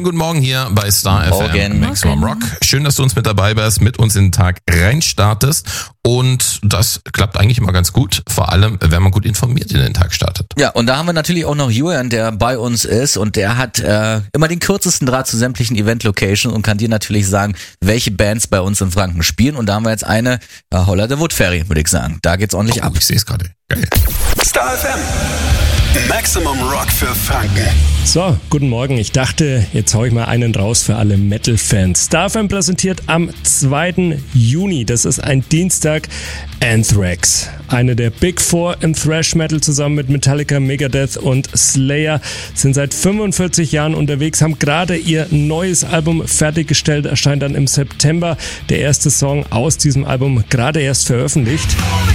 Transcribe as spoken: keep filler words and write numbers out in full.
guten Morgen hier bei Star Morgen. F M Maximum Rock. Schön, dass du uns mit dabei bist, mit uns in den Tag reinstartest. Und das klappt eigentlich immer ganz gut, vor allem, wenn man gut informiert in den Tag startet. Ja, und da haben wir natürlich auch noch Julian, der bei uns ist und der hat äh, immer den kürzesten Draht zu sämtlichen Event-Locations und kann dir natürlich sagen, welche Bands bei uns in Franken spielen. Und da haben wir jetzt eine, äh, Holler the Wood Fairy, würde ich sagen. Da geht's ordentlich Oh, ab. ich sehe es gerade. Geil. Star F M. Maximum Rock für Franken. So, guten Morgen. Ich dachte, jetzt hau ich mal einen raus für alle Metal-Fans. Star F M präsentiert am zweiten Juni, das ist ein Dienstag, Anthrax. Eine der Big Four im Thrash-Metal zusammen mit Metallica, Megadeth und Slayer sind seit fünfundvierzig Jahren unterwegs, haben gerade ihr neues Album fertiggestellt, erscheint dann im September. Der erste Song aus diesem Album gerade erst veröffentlicht.